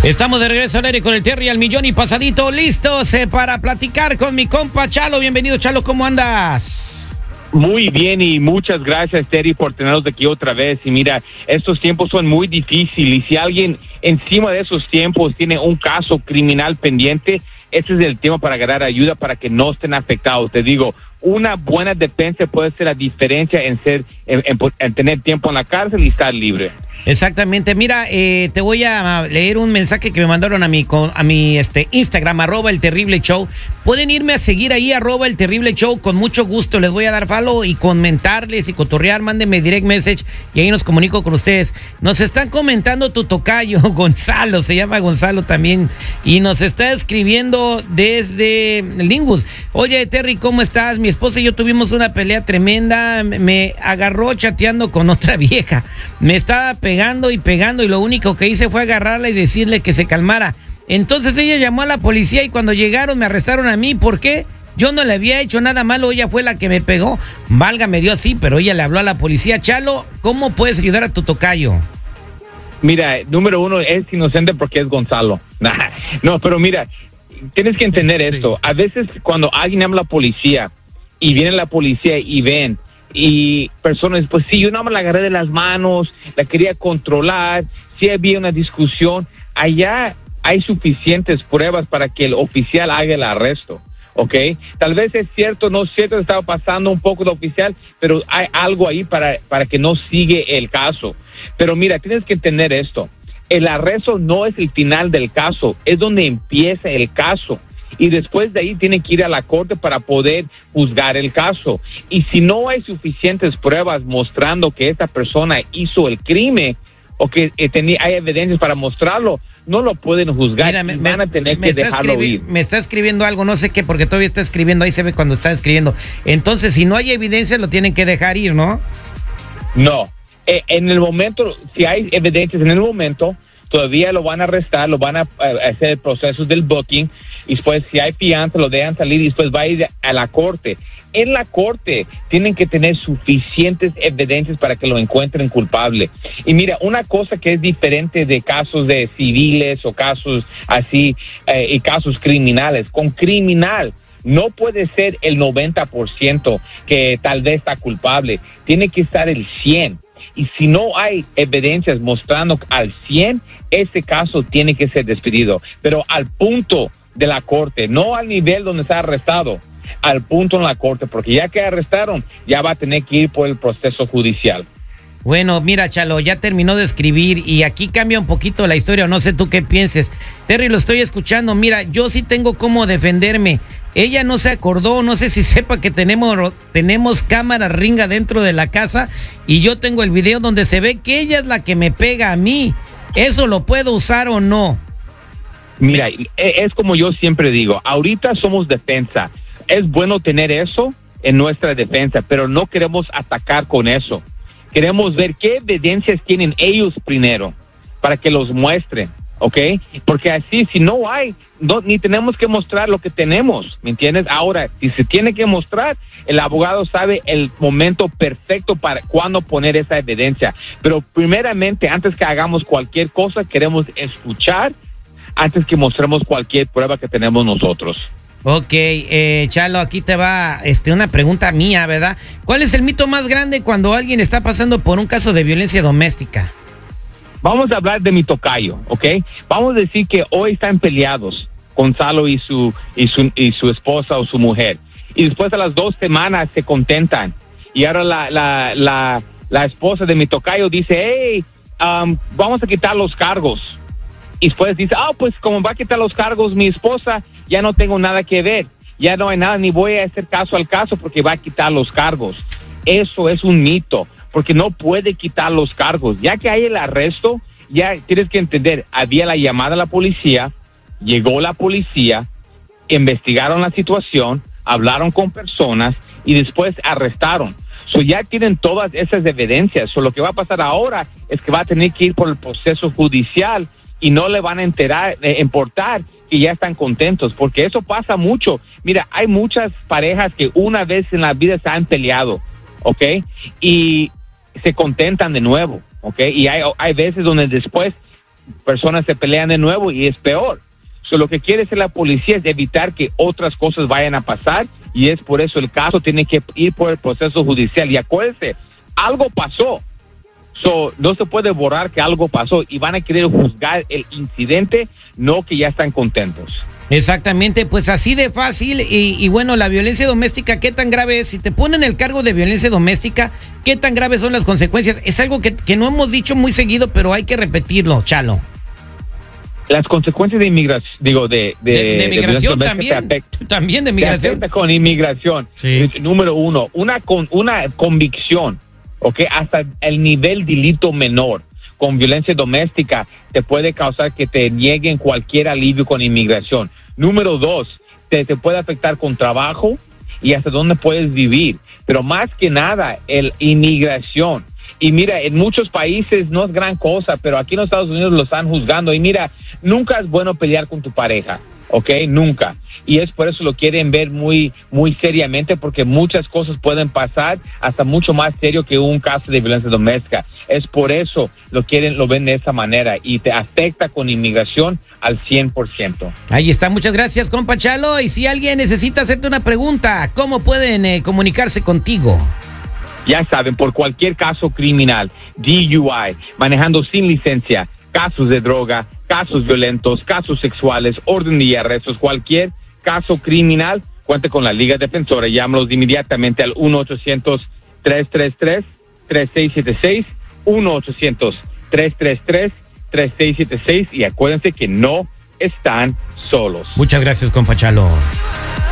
Estamos de regreso al aire con el Terry al millón y pasadito, listos para platicar con mi compa Chalo. Bienvenido, Chalo, ¿cómo andas? Muy bien y muchas gracias, Terry, por tenernos aquí otra vez. Y mira, estos tiempos son muy difíciles y si alguien encima de esos tiempos tiene un caso criminal pendiente, ese es el tema para agarrar ayuda para que no estén afectados. Te digo, una buena defensa puede ser la diferencia en tener tiempo en la cárcel y estar libre. Exactamente. Mira, te voy a leer un mensaje que me mandaron a mi Instagram, @elterribleshow. Pueden irme a seguir ahí, @elterribleshow. Con mucho gusto les voy a dar follow y comentarles y cotorrear. Mándenme direct message y ahí nos comunico con ustedes. Nos están comentando tu tocayo, Gonzalo, se llama Gonzalo también, y nos está escribiendo desde Lingus. Oye, Terry, ¿cómo estás? Mi esposa y yo tuvimos una pelea tremenda. Me agarró chateando con otra vieja. Me estaba pegando y lo único que hice fue agarrarla y decirle que se calmara. Entonces ella llamó a la policía y cuando llegaron me arrestaron a mí. ¿Por qué? Yo no le había hecho nada malo, ella fue la que me pegó. Válgame Dios, sí, pero ella le habló a la policía. Chalo, ¿cómo puedes ayudar a tu tocayo? Mira, número uno, es inocente porque es Gonzalo. No, pero mira, tienes que entender esto. A veces cuando alguien habla a la policía y viene la policía y ven y personas, pues sí, yo no me la agarré de las manos, la quería controlar, sí había una discusión, allá hay suficientes pruebas para que el oficial haga el arresto, ¿ok? Tal vez es cierto, no es cierto, estaba pasando un poco de oficial, pero hay algo ahí para que no sigue el caso. Pero mira, tienes que entender esto, el arresto no es el final del caso, es donde empieza el caso. Y después de ahí tiene que ir a la corte para poder juzgar el caso. Y si no hay suficientes pruebas mostrando que esta persona hizo el crimen o que hay evidencias para mostrarlo, no lo pueden juzgar. Mira, van a tener que dejarlo ir. Me está escribiendo algo, no sé qué, porque todavía está escribiendo, ahí se ve cuando está escribiendo. Entonces, si no hay evidencias, lo tienen que dejar ir, ¿no? No. En el momento, si hay evidencias en el momento, todavía lo van a arrestar, lo van a hacer el proceso del booking, y después si hay fianza lo dejan salir y después va a ir a la corte. En la corte tienen que tener suficientes evidencias para que lo encuentren culpable. Y mira, una cosa que es diferente de casos de civiles o casos así, y casos criminales, con criminal no puede ser el 90% que tal vez está culpable, tiene que estar el 100%. Y si no hay evidencias mostrando al 100, ese caso tiene que ser despedido. Pero al punto de la corte, no al nivel donde está arrestado, al punto en la corte, porque ya que arrestaron, ya va a tener que ir por el proceso judicial. Bueno, mira, Chalo, ya terminó de escribir y aquí cambia un poquito la historia, no sé tú qué pienses. Terry, lo estoy escuchando, mira, yo sí tengo cómo defenderme. Ella no se acordó, no sé si sepa que tenemos cámara ringa dentro de la casa y yo tengo el video donde se ve que ella es la que me pega a mí. ¿Eso lo puedo usar o no? Mira, es como yo siempre digo, ahorita somos defensa. Es bueno tener eso en nuestra defensa, pero no queremos atacar con eso. Queremos ver qué evidencias tienen ellos primero para que los muestren. ¿Ok? Porque así, si no hay, ni tenemos que mostrar lo que tenemos, ¿me entiendes? Ahora, si se tiene que mostrar, el abogado sabe el momento perfecto para cuándo poner esa evidencia. Pero primeramente, antes que hagamos cualquier cosa, queremos escuchar antes que mostremos cualquier prueba que tenemos nosotros. Ok, Chalo, aquí te va una pregunta mía, ¿verdad? ¿Cuál es el mito más grande cuando alguien está pasando por un caso de violencia doméstica? Vamos a hablar de mi tocayo, ¿ok? Vamos a decir que hoy están peleados, Gonzalo y su esposa o su mujer. Y después de las 2 semanas se contentan. Y ahora la esposa de mi tocayo dice, hey, vamos a quitar los cargos. Y después dice, pues como va a quitar los cargos mi esposa, ya no tengo nada que ver. Ya no hay nada, ni voy a hacer caso al caso porque va a quitar los cargos. Eso es un mito, porque no puede quitar los cargos. Ya que hay el arresto, ya tienes que entender, había la llamada a la policía, llegó la policía, investigaron la situación, hablaron con personas y después arrestaron. Ya tienen todas esas evidencias. Lo que va a pasar ahora es que va a tener que ir por el proceso judicial y no le van a importar que ya están contentos, porque eso pasa mucho. Mira, hay muchas parejas que una vez en la vida se han peleado, ¿ok? Y se contentan de nuevo, ¿ok? Y hay veces donde después personas se pelean de nuevo y es peor. Lo que quiere hacer la policía es evitar que otras cosas vayan a pasar, y es por eso el caso tiene que ir por el proceso judicial. Y acuérdense, algo pasó. No se puede borrar que algo pasó, y van a querer juzgar el incidente, no que ya están contentos. Exactamente, pues así de fácil. Y bueno, la violencia doméstica, ¿qué tan grave es? Si te ponen el cargo de violencia doméstica, ¿qué tan graves son las consecuencias? Es algo que no hemos dicho muy seguido, pero hay que repetirlo, Chalo. Las consecuencias de inmigración, de migración también de migración. Con inmigración, sí. Número uno, una convicción, hasta el nivel delito menor con violencia doméstica te puede causar que te nieguen cualquier alivio con inmigración. Número dos, te puede afectar con trabajo y hasta dónde puedes vivir. Pero más que nada, inmigración. Y mira, en muchos países no es gran cosa, pero aquí en los Estados Unidos lo están juzgando. Y mira, nunca es bueno pelear con tu pareja, nunca. Y es por eso lo quieren ver muy, muy seriamente, porque muchas cosas pueden pasar hasta mucho más serio que un caso de violencia doméstica. Es por eso lo ven de esa manera, y te afecta con inmigración al 100%. Ahí está, muchas gracias, compa Chalo. Y si alguien necesita hacerte una pregunta, ¿cómo pueden comunicarse contigo? Ya saben, por cualquier caso criminal, DUI, manejando sin licencia, casos de droga, casos violentos, casos sexuales, orden de arrestos, cualquier caso criminal, cuente con la Liga Defensora. Llámalos inmediatamente al 1-800-333-3676, 1-800-333-3676, y acuérdense que no están solos. Muchas gracias, compa Chalo.